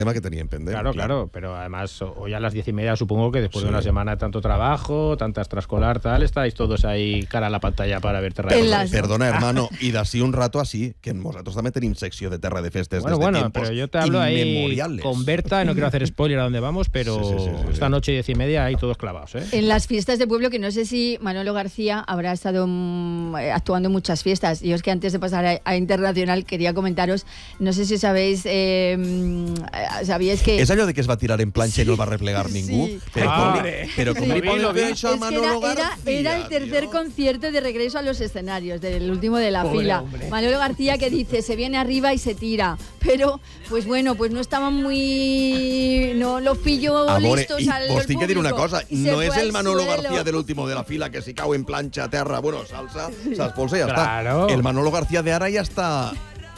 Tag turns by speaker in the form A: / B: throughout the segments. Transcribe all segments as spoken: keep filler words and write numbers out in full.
A: tema que tenían pendiente.
B: Claro, claro, claro, pero además hoy a las diez y media supongo que después sí. de una semana de tanto trabajo, tanta extraescolar, tal, estáis todos ahí cara a la pantalla para ver Terra de Festes.
A: Perdona, hermano, y d'ací un rato así, que nosotros también tenemos sección de Terra de Festes
B: bueno,
A: desde
B: bueno,
A: tiempos
B: pero yo te hablo ahí con Berta, no quiero hacer spoiler a dónde vamos, pero sí, sí, sí, sí, esta noche diez y media ahí todos clavados, ¿eh?
C: En las fiestas de pueblo, que no sé si Manolo García habrá estado mm, actuando en muchas fiestas. Yo es que antes de pasar a, a Internacional quería comentaros, no sé si sabéis, eh, sabíais que...
A: Es allò de que es va tirar en planxa sí, i no el va replegar sí. ningú. Però
B: ah,
A: com, però com sí. li poden fer això a Manolo García?
C: Era, era el tercer Dios. concierto de regreso a los escenarios, del último de la Pobre fila. Hombre. Manolo García que dice, se viene arriba y se tira. Pero, pues bueno, pues no estaban muy... No los pillo
A: Amore,
C: listos
A: i
C: al
A: vos tinc que dir una cosa, no és el Manolo
C: suelo.
A: García del último de la fila que si cau en planxa a terra, bueno, salsa, s'espolsa i ja
B: claro.
A: està. El Manolo García de ara ja està...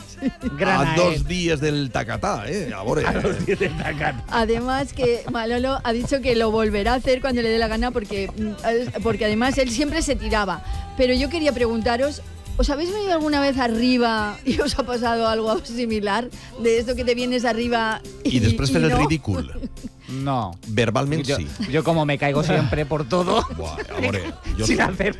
C: Grana,
A: a dos eh. días del tacatá, ¿eh? Ahora,
B: a dos días del tacatá.
C: Además que Manolo ha dicho que lo volverá a hacer cuando le dé la gana porque, porque además él siempre se tiraba. Pero yo quería preguntaros, ¿os habéis venido alguna vez arriba y os ha pasado algo similar? De esto que te vienes arriba y,
A: y después
C: y
A: fer
C: no?
A: el ridícul.
D: No.
A: Verbalmente
D: yo,
A: sí.
D: Yo como me caigo siempre por todo.
A: Buah, amore, yo
D: sin
A: soy...
D: hacer...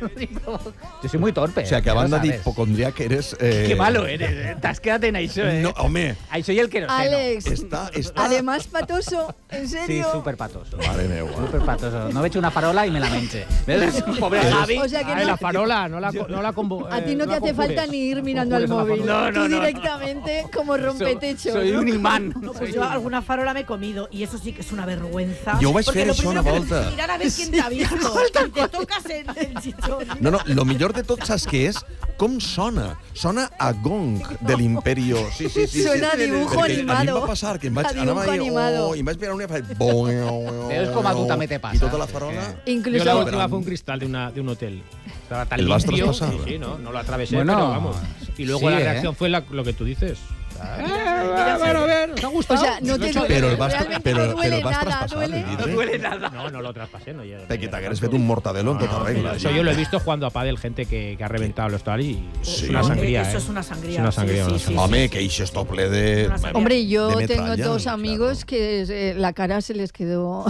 D: Yo soy muy torpe.
A: O sea, que a banda de hipocondría que eres... Eh...
D: Qué malo eres. T'has quedat en això, eh?
A: No, home.
D: Ahí soy el que no sé.
C: Alex.
A: Está, está...
C: Además patoso, ¿en serio?
D: Sí, súper patoso.
A: Mare meva.
D: Súper patoso. No veig una farola y me la menche. ¿Ves? Pobre Javi.
C: O sea que
B: Ay,
C: no...
B: la farola, no la, no la convo...
C: A ti no,
B: no
C: te hace
B: conjures.
C: falta ni ir mirando al móvil.
D: No, no,
C: Tú
D: no,
C: directamente
D: no.
C: como rompetecho.
D: Soy, soy
C: ¿no?
D: un imán.
E: No, pues yo alguna farola me he comido y eso sí que es una vergüenza.
A: Jo vaig
E: Porque
A: fer això una volta.
E: Mirar a ver quién te ha visto. Y te tocas en el chichón.
A: No, no, lo millor de tot, saps què és? Com sona? Sona a gong de l'Imperio. Sí, sí, sí.
C: Suena
A: sí.
C: a dibujo
A: Perquè
C: animado.
A: A mi em va passar que em vaig,
C: A
A: anava
C: dibujo
A: i,
C: animado.
A: oh, i em vaig mirar una i faig...
D: Veus com a tu també te passa.
A: I tota la farola...
C: Incluso...
B: Yo la última fue un cristal de, una, de un hotel. Estaba tan
A: ¿El vas
B: limpio.
A: traspasar?
B: Sí, sí, no, no lo atravesé,
D: Bueno,
B: pero vamos. Y luego
D: sí,
B: la
D: ¿eh?
B: reacción fue la, lo que tú dices. Eh, bueno, a ver, ¿te ha gustado?
C: O sea, no te duele,
A: Pero el vas,
C: realmente
A: pero,
C: no duele
A: pero el vas
C: nada,
A: traspasar,
C: duele.
A: el vidre.
D: No duele nada.
B: No, no lo traspasé. No, yo,
A: Te que t'hagués fet un mortadelo en tota regla.
B: Eso yo lo he visto jugando a pádel, gente que, que ha reventado los tal y
A: Sí.
B: es una sangría.
E: Eso
B: ¿eh?
E: es una sangría.
B: Es una sangría.
E: Sí,
B: una
E: sí,
B: sangría.
E: sí,
A: Home,
E: sí,
A: que
E: sí.
A: ixe es ple de...
E: Una sangría.
C: Hombre, yo
A: de
C: tengo
A: metralla,
C: dos
A: claro.
C: amigos que eh, la cara se les quedó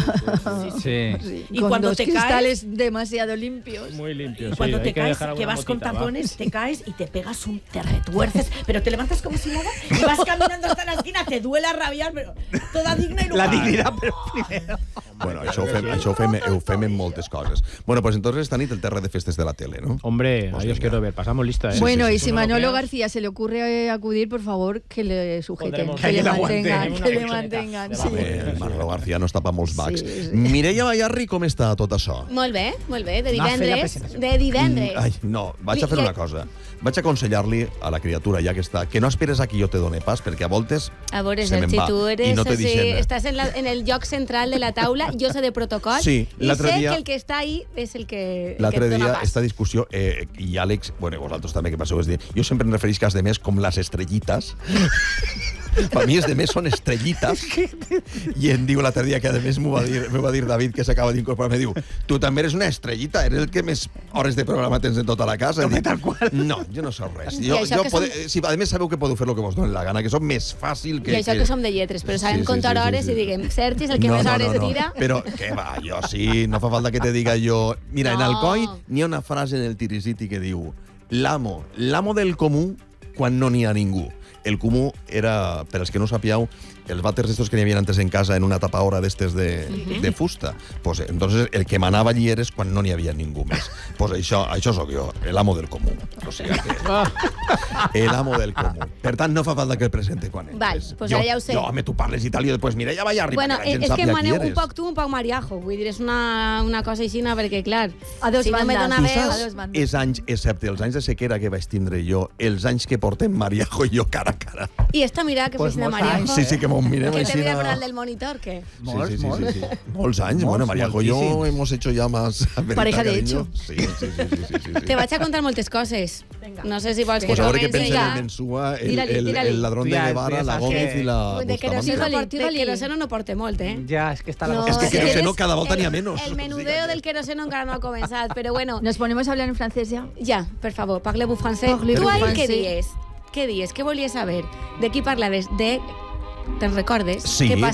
D: Sí.
C: sí,
E: Y
C: con
E: cuando
C: dos
E: te
C: cristales caes, demasiado limpios.
B: Muy limpio.
E: Y
B: sí,
E: cuando
B: hay
E: te
B: que
E: caes,
B: dejar
E: que
B: alguna
E: vas con
B: gotita, va.
E: tapones, te caes y te pegas un... Te retuerces, pero te levantas como si nada y vas caminando hasta la esquina, te duele a rabiar, pero toda digna y luego...
D: La dignidad, pero primero.
A: Bueno, això ho fem, això ho fem, ho fem en moltes coses. Bueno, pues entonces esta nit el Terra de Festes de la tele, ¿no?
B: Hombre,
A: Pues
B: ahí os
A: venga.
B: quiero ver. Pasamos lista, ¿eh?
C: Bueno,
A: sí,
C: y
A: sí,
C: si
B: ¿Tú no lo
C: Manolo
B: creas?
C: García se le ocurre acudir, por favor, que le sujeten,
B: Pondremos-
C: que le
B: que le aguante,
C: mantengan,
B: una
C: que le
B: colchoneta.
C: mantengan.
B: Le
C: Sí.
B: vamos.
A: Eh, el Manolo García no està per molts bacs.
C: Sí, sí.
A: Mireia Bayarri, com està tot això?
F: Molt bé, molt bé, de
D: No ha fet la
F: divendres.
D: presentació.
F: De divendres.
A: Mm, Ai, no, vaig a fer
F: Li-
A: una cosa. Vaig a aconsellar-li a la criatura, ja que està, que no esperes a que jo te done pas, perquè a voltes
F: A veure,
A: se me'n
F: Sergi,
A: va
F: tu eres
A: i no te
F: así,
A: deixen.
F: estàs en, la, en el lloc central de la taula, jo sé de protocol,
A: Sí,
F: i
A: l'altre
F: sé
A: dia-
F: que el que està ahí és el que, el que
A: L'altre
F: et dona
A: dia,
F: pas.
A: esta discussió, eh, i Àlex, bueno, i vosaltres també, que passeu, és dir, jo sempre em referís cas de més com les estrellites. Per mi, és de més, són estrellites. I em diu l'altre dia, que a més m'ho va dir, m'ho va dir David, que s'acaba d'incorporar, me diu, tu també eres una estrellita, eres el que més hores de programa tens en tota la casa. Dic, tal qual. No, jo no soc res.
F: I
A: Jo,
F: això
A: jo
F: que
A: pode,
F: som-
A: sí, a més sabeu que podeu fer el que vos doni la gana, que som més fàcil que...
F: I això que som de lletres, però sabem
A: Sí, sí,
F: comptar
A: sí, sí,
F: hores
A: sí.
F: i diguem, Sergi és el que
A: no,
F: més
A: no,
F: hores
A: no, no.
F: tira.
A: Però, què va, jo sí, no fa falta que te diga jo... Mira, en
F: No.
A: Alcoi n'hi ha una frase en el Tirisiti que diu l'amo, l'amo del comú quan no n'hi ha ningú. El comú era, per als que no ho sapíeu, els vàters estos que n'hi havia antes en casa en una tapaora d'estes de, de fusta. Pues, entonces, el que manava allí eres quan no n'hi havia ningú més. Pues això, això sóc jo, l'amo del comú. O sigui que... L'amo del comú. Per tant, no fa falta que el presente quan entres.
F: Val, pues
A: jo,
F: ara ja ho sé.
A: Jo, home, tu parles italià i després, mira, ja vaig arribar,
F: Bueno,
A: que la gent
F: és que
A: sàpiga qui
F: maneu
A: eres.
F: un poc tu, un poc mariajo. Vull dir, és una, una cosa així, perquè, clar,
C: A dos
F: si no me
C: bandes.
F: dona
A: Tu
F: veu...
C: a dos
A: saps,
C: bandes.
A: és anys, excepte els anys de sequera que vaig tindre jo, els anys que portem Mariajo i jo cara a cara.
F: I esta mirada que
D: Pues
F: fes de
D: molts
F: mariajo.
D: anys.
A: Sí, sí, que m'ho mirem
F: Que te
A: així.
F: mira
A: na-
F: por el del monitor, què?
D: Molts,
A: sí, sí, sí,
D: molts.
A: sí, sí. Molts anys.
D: Molts,
A: Bueno, Mariajo y yo
D: moltíssims.
A: hemos hecho ya más...
C: Pareja de
A: cariño.
C: hecho.
A: Sí, sí, sí, sí, sí, sí, sí.
F: Te vaig a contar moltes coses. No sé si vols
A: Pues
F: que
A: ahora que
F: comenci
A: pensen
F: ja.
A: en Mensúa, el,
F: Tírali,
A: el,
F: tírali.
A: el ladrón
D: Tú
A: de
D: ya-
A: Guevara,
D: tú ya
A: la
D: sabes
A: Gómez
D: que-
A: y la
F: De queroseno,
A: Bustamante.
F: no, por- de
C: Tírali.
F: queroseno no porte molt, eh?
D: Ja, és que està la
F: No,
D: cosa...
A: Es que
F: si
A: queroseno
F: eres-
A: cada volta
F: el-
A: n'hi ha menys.
F: El menudeo del queroseno encara no ha començat, però bueno,
C: ¿Nos ponemos a hablar en francés ya?
F: ja, per favor, parlez-vous français.
C: Parlez-vous
F: Tu ahí
C: français.
F: què dies? Què dies? Què volies saber? De qui parlaves? De te'n recordes?
A: Sí.
F: Què passa?